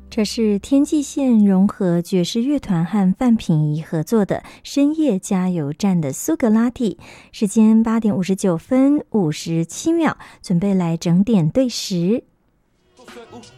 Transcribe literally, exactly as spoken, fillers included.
这是天际线融合爵士乐团和范品仪合作的深夜加油站的苏格拉底。时间八点五十九分五十七秒，准备来整点对时。